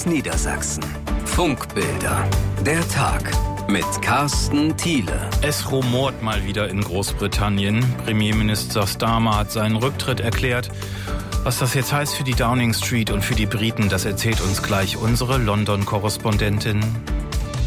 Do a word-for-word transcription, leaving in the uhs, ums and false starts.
aus Niedersachsen. Funkbilder. Der Tag mit Carsten Thiele. Es rumort mal wieder in Großbritannien. Premierminister Starmer hat seinen Rücktritt erklärt. Was das jetzt heißt für die Downing Street und für die Briten, das erzählt uns gleich unsere London-Korrespondentin